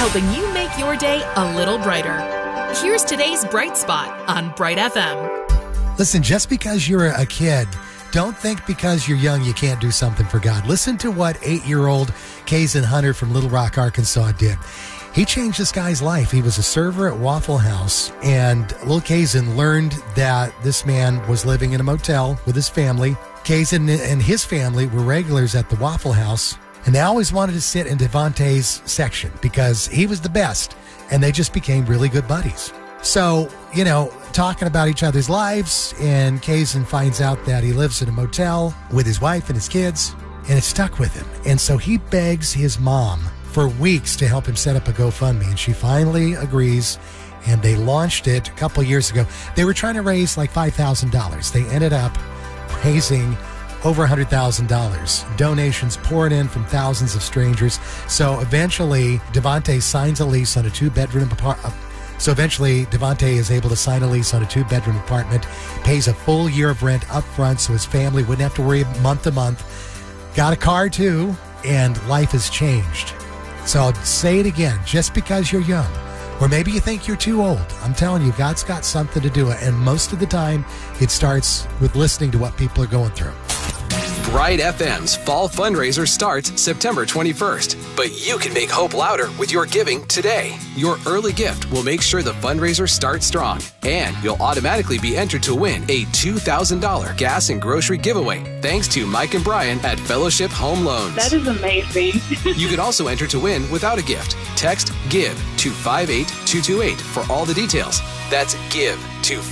helping you make your day a little brighter. Here's today's Bright Spot on Bright FM. Listen, just because you're a kid, don't think because you're young you can't do something for God. Listen to what 8-year-old Kaysen Hunter from Little Rock, Arkansas did. He changed this guy's life. He was a server at Waffle House, and little Kaysen learned that this man was living in a motel with his family. Kaysen and his family were regulars at the Waffle House, and they always wanted to sit in Devontae's section because he was the best, and they just became really good buddies. So, talking about each other's lives, and Kaysen finds out that he lives in a motel with his wife and his kids, and it stuck with him. And so he begs his mom for weeks to help him set up a GoFundMe, and she finally agrees, and they launched it a couple years ago. They were trying to raise like $5,000. They ended up raising over $100,000. Donations poured in from thousands of strangers. So eventually, Devontae signs a lease on a 2-bedroom apartment. So eventually, Devontae is able to sign a lease on a 2-bedroom apartment, pays a full year of rent up front so his family wouldn't have to worry month to month. Got a car too, and life has changed. So I'll say it again, just because you're young, or maybe you think you're too old, I'm telling you, God's got something to do. And most of the time, it starts with listening to what people are going through. Bright FM's fall fundraiser starts September 21st, but you can make hope louder with your giving today. Your early gift will make sure the fundraiser starts strong, and you'll automatically be entered to win a $2,000 gas and grocery giveaway thanks to Mike and Brian at Fellowship Home Loans. That is amazing. You can also enter to win without a gift. Text GIVE to 58228 for all the details. That's GIVE to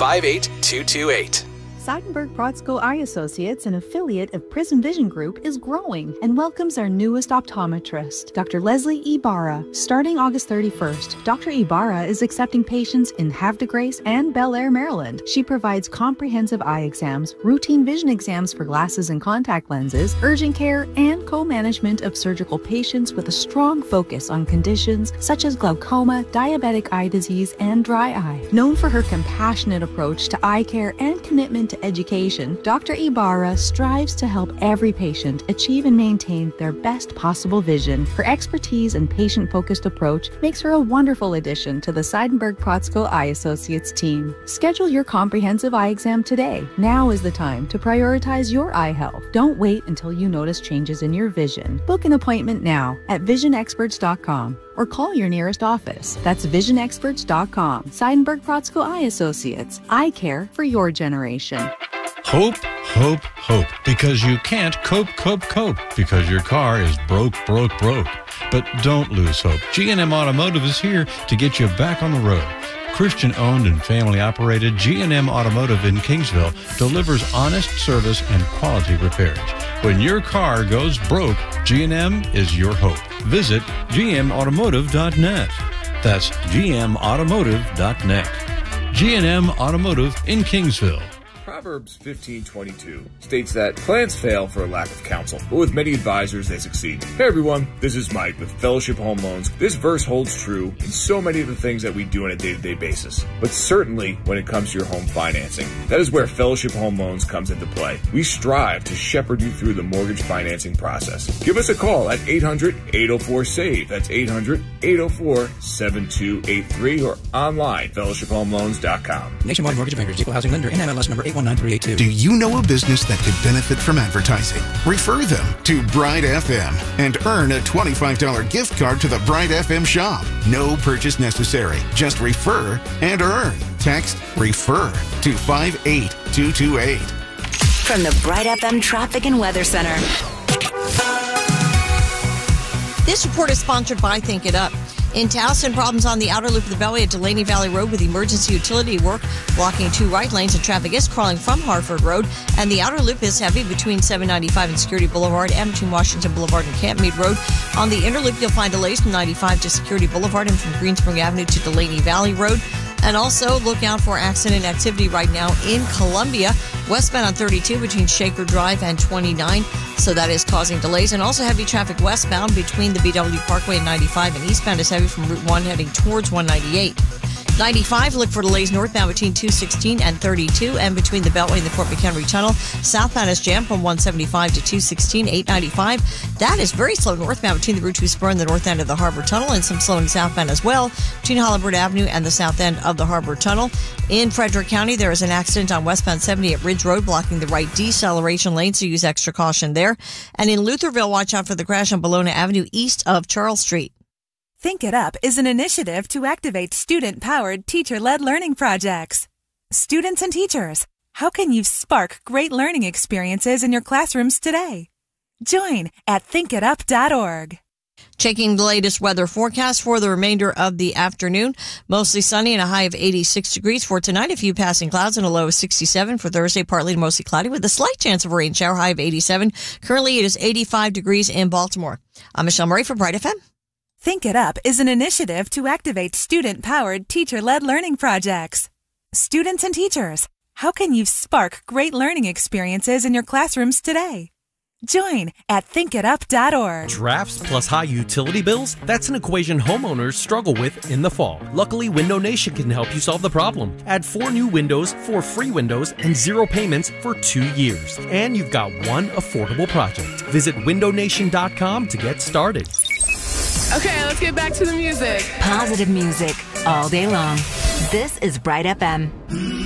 58228. Seidenberg Protzko Eye Associates, an affiliate of Prism Vision Group, is growing and welcomes our newest optometrist, Dr. Leslie Ibarra. Starting August 31st, Dr. Ibarra is accepting patients in Havre de Grace and Bel Air, Maryland. She provides comprehensive eye exams, routine vision exams for glasses and contact lenses, urgent care, and co-management of surgical patients with a strong focus on conditions such as glaucoma, diabetic eye disease, and dry eye. Known for her compassionate approach to eye care and commitment to education, Dr. Ibarra strives to help every patient achieve and maintain their best possible vision. Her expertise and patient-focused approach makes her a wonderful addition to the Seidenberg Protzko Eye Associates team. Schedule your comprehensive eye exam today. Now is the time to prioritize your eye health. Don't wait until you notice changes in your vision. Book an appointment now at visionexperts.com or call your nearest office. That's visionexperts.com. Seidenberg Protzko Eye Associates. Eye care for your generation. Hope, hope, hope. Because you can't cope, because your car is broke. But don't lose hope. G&M Automotive is here to get you back on the road. Christian-owned and family-operated, G&M Automotive in Kingsville delivers honest service and quality repairs. When your car goes broke, G&M is your hope. Visit gmautomotive.net. That's gmautomotive.net. G&M Automotive in Kingsville. Proverbs 15:22 states that plans fail for a lack of counsel, but with many advisors they succeed. Hey everyone, this is Mike with Fellowship Home Loans. This verse holds true in so many of the things that we do on a day-to-day basis, but certainly when it comes to your home financing. That is where Fellowship Home Loans comes into play. We strive to shepherd you through the mortgage financing process. Give us a call at 800-804-SAVE. That's 800-804-7283 or online, fellowshiphomeloans.com. Nationwide Mortgage Bankers, Equal Housing Lender, NMLS number 819382. Do you know a business that could benefit from advertising? Refer them to Bright FM and earn a $25 gift card to the Bright FM shop. No purchase necessary. Just refer and earn. Text REFER to 58228. From the Bright FM Traffic and Weather Center. This report is sponsored by Think It Up. In Towson, problems on the outer loop of the Beltway at Delaney Valley Road with emergency utility work blocking 2 right lanes, and traffic is crawling from Hartford Road. And the outer loop is heavy between 795 and Security Boulevard and between Washington Boulevard and Campmead Road. On the inner loop, you'll find delays from 95 to Security Boulevard and from Greenspring Avenue to Delaney Valley Road. And also look out for accident activity right now in Columbia, westbound on 32 between Shaker Drive and 29. So that is causing delays. And also heavy traffic westbound between the BW Parkway and 95, and eastbound is heavy from Route 1 heading towards 198. 95, look for delays northbound between 216 and 32, and between the Beltway and the Fort McHenry Tunnel. Southbound is jammed from 175 to 216, 895. That is very slow northbound between the Route 2 spur and the north end of the Harbor Tunnel, and some slowing southbound as well between Hollywood Avenue and the south end of the Harbor Tunnel. In Frederick County, there is an accident on westbound 70 at Ridge Road, blocking the right deceleration lane, so use extra caution there. And in Lutherville, watch out for the crash on Bologna Avenue east of Charles Street. Think It Up is an initiative to activate student-powered, teacher-led learning projects. Students and teachers, how can you spark great learning experiences in your classrooms today? Join at thinkitup.org. Checking the latest weather forecast for the remainder of the afternoon. Mostly sunny and a high of 86 degrees for tonight. A few passing clouds and a low of 67 for Thursday. Partly to mostly cloudy with a slight chance of a rain shower, high of 87. Currently, it is 85 degrees in Baltimore. I'm Michelle Murray for Bright FM. Think It Up is an initiative to activate student-powered, teacher-led learning projects. Students and teachers, how can you spark great learning experiences in your classrooms today? Join at thinkitup.org. Drafts plus high utility bills? That's an equation homeowners struggle with in the fall. Luckily, Window Nation can help you solve the problem. Add 4 new windows, 4 free windows, and 0 payments for 2 years. And you've got one affordable project. Visit windownation.com to get started. Okay, let's get back to the music. Positive music all day long. This is Bright FM.